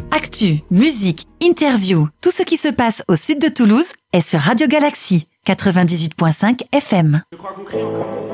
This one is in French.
Actu, musique, interview, tout ce qui se passe au sud de Toulouse est sur Radio Galaxy 98.5 FM. Je crois qu'on crie encore.